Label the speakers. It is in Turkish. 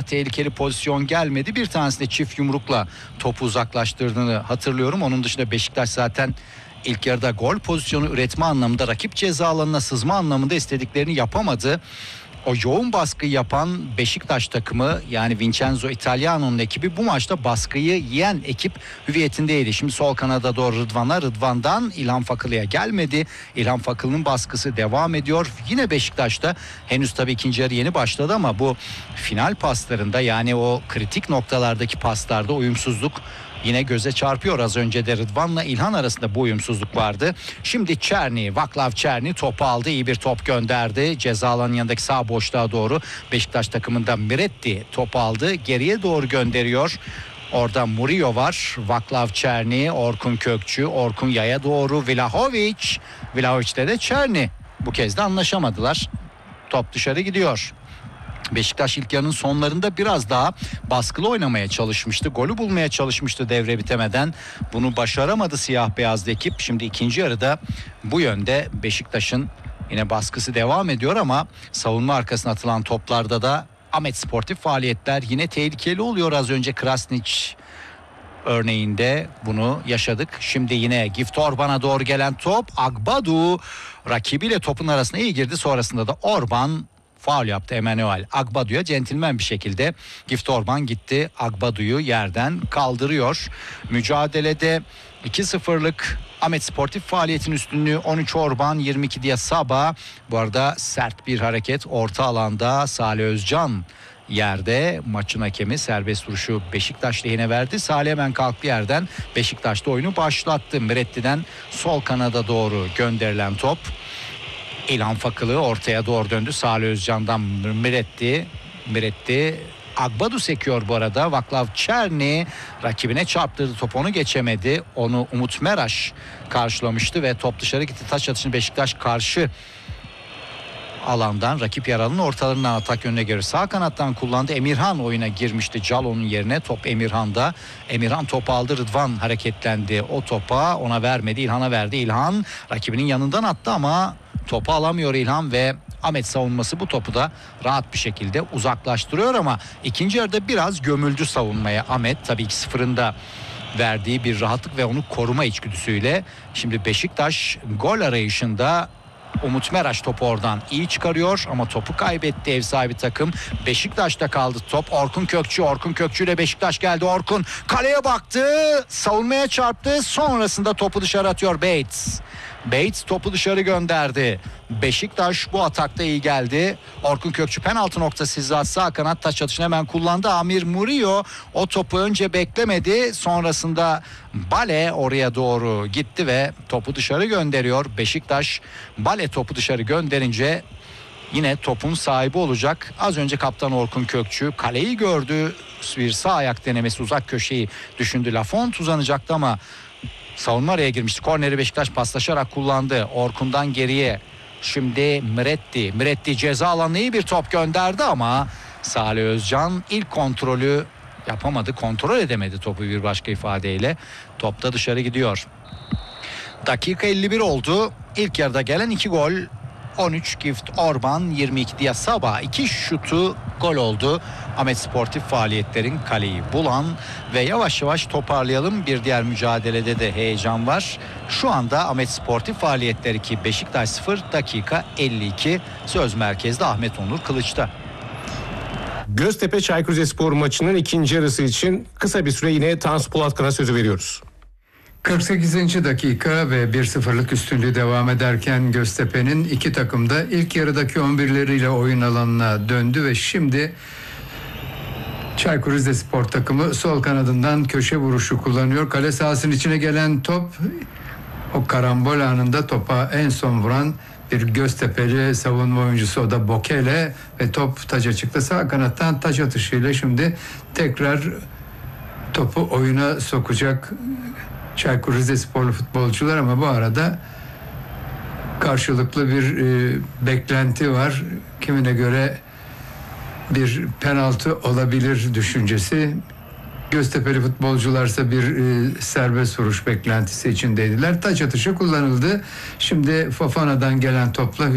Speaker 1: tehlikeli pozisyon gelmedi. Bir tanesi de çift yumrukla topu uzaklaştırdığını hatırlıyorum. Onun dışında Beşiktaş zaten ilk yarıda gol pozisyonu üretme anlamında, rakip ceza alanına sızma anlamında istediklerini yapamadı. O yoğun baskıyı yapan Beşiktaş takımı, yani Vincenzo Italiano'nun ekibi bu maçta baskıyı yiyen ekip hüviyetindeydi. Şimdi sol kanada doğru Rıdvan'dan İlhan Fakılı'ya gelmedi. İlhan Fakılı'nın baskısı devam ediyor. Yine Beşiktaş'ta henüz tabii ikinci yarı yeni başladı ama bu final paslarında, yani o kritik noktalardaki paslarda uyumsuzluk yine göze çarpıyor. Az önce de Rıdvan'la İlhan arasında bu uyumsuzluk vardı. Şimdi Vaclav Černý topu aldı. İyi bir top gönderdi. Ceza alanının yanındaki sağ boşluğa doğru. Beşiktaş takımında Miretti topu aldı. Geriye doğru gönderiyor. Orada Murillo var. Vaclav Černý, Orkun Kökçü, Orkun yaya doğru. Vlahovic'te de Černý. Bu kez de anlaşamadılar. Top dışarı gidiyor. Beşiktaş ilk yarının sonlarında biraz daha baskılı oynamaya çalışmıştı. Golü bulmaya çalışmıştı devre bitemeden. Bunu başaramadı siyah beyazlı ekip. Şimdi ikinci yarıda bu yönde Beşiktaş'ın yine baskısı devam ediyor ama savunma arkasına atılan toplarda da Ahmet sportif faaliyetler yine tehlikeli oluyor. Az önce Krasnić örneğinde bunu yaşadık. Şimdi yine Gift Orban'a doğru gelen top. Agbadu rakibiyle topun arasına iyi girdi. Sonrasında da Orban faul yaptı. Emmanuel Agbadu'ya centilmen bir şekilde Gift Orban gitti. Agbadu'yu yerden kaldırıyor. Mücadelede 2-0'lık Ahmet sportif faaliyetin üstünlüğü 13 Orban, 22 Diasaba. Bu arada sert bir hareket orta alanda. Salih Özcan yerde, maçın hakemi serbest vuruşu Beşiktaş lehine verdi. Salih hemen kalktı yerden. Beşiktaş'ta oyunu başlattı. Miretti'den sol kanada doğru gönderilen top. İlhan Fakılı ortaya doğru döndü. Salih Özcan'dan Miretti. Agbadu sekiyor bu arada. Vaclav Černý rakibine çarptırdı. Top onu geçemedi. Onu Umut Meraş karşılamıştı ve top dışarı gitti. Taç atışını Beşiktaş karşı alandan, rakip yaralının ortalarından atak yönüne göre sağ kanattan kullandı. Emirhan oyuna girmişti Calo'nun yerine. Top Emirhan'da. Emirhan top aldı. Rıdvan hareketlendi. O topa ona vermedi. İlhan'a verdi. İlhan rakibinin yanından attı ama topu alamıyor İlhan ve Ahmet savunması bu topu da rahat bir şekilde uzaklaştırıyor ama ikinci yarıda biraz gömüldü savunmaya Ahmet. Tabii 2-0'ın da verdiği bir rahatlık ve onu koruma içgüdüsüyle. Şimdi Beşiktaş gol arayışında. Umut Meraş topu oradan iyi çıkarıyor ama topu kaybetti ev sahibi takım. Beşiktaş'ta kaldı top. Orkun Kökçü ile Beşiktaş geldi. Orkun kaleye baktı, savunmaya çarptı, sonrasında topu dışarı atıyor Bates topu dışarı gönderdi. Beşiktaş bu atakta iyi geldi. Orkun Kökçü penaltı noktası hizası sağ kanat taç atışını hemen kullandı. Amir Murillo o topu önce beklemedi. Sonrasında Bale oraya doğru gitti ve topu dışarı gönderiyor. Beşiktaş Bale topu dışarı gönderince yine topun sahibi olacak. Az önce kaptan Orkun Kökçü kaleyi gördü. Bir sağ ayak denemesi, uzak köşeyi düşündü. Lafont uzanacaktı ama savunma araya girmişti. Korneri Beşiktaş paslaşarak kullandı. Orkun'dan geriye şimdi Miretti ceza alanına iyi bir top gönderdi ama Salih Özcan ilk kontrolü yapamadı. Kontrol edemedi topu, bir başka ifadeyle. Top da dışarı gidiyor. Dakika 51 oldu. İlk yarıda gelen 2 gol. 13 Gift Orban, 22 Diasaba. 2 şutu gol oldu. Ahmet sportif faaliyetlerin kaleyi bulan ve yavaş yavaş toparlayalım. Bir diğer mücadelede de heyecan var. Şu anda Ahmet sportif faaliyetleri 2, Beşiktaş 0, dakika 52. Söz merkezde Ahmet Onur Kılıç'ta.
Speaker 2: Göztepe Çaykur Rizespor maçının ikinci yarısı için kısa bir süre yine Tansu Polatkan'a sözü veriyoruz.
Speaker 3: 48. dakika ve 1-0'lık üstünlüğü devam ederken Göztepe'nin iki takım da ilk yarıdaki 11'leriyle oyun alanına döndü ve şimdi Çaykur Rizespor takımı sol kanadından köşe vuruşu kullanıyor. Kale sahasının içine gelen top, o karambol anında topa en son vuran bir Göztepe'li savunma oyuncusu, o da Bokele ve top taca çıktı. Sağ kanattan taç atışıyla şimdi tekrar topu oyuna sokacak Çaykur Rizesporlu futbolcular ama bu arada karşılıklı bir beklenti var. Kimine göre bir penaltı olabilir düşüncesi. Göztepe'li futbolcularsa bir serbest vuruş beklentisi içindeydiler. Taç atışı kullanıldı. Şimdi Fofana'dan gelen topla